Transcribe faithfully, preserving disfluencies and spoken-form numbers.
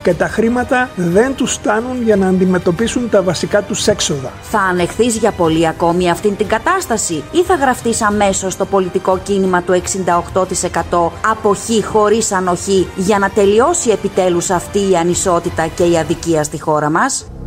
και τα χρήματα δεν τους φτάνουν για να αντιμετωπίσουν τα βασικά τους έξοδα. Θα ανεχθείς για πολύ ακόμη αυτήν την κατάσταση ή θα γραφτείς αμέσως στο πολιτικό κίνημα του εξήντα οκτώ τοις εκατό αποχή χωρίς ανοχή για να τελειώσει επιτέλους αυτή η ανισότητα και η αδικία στη χώρα μας?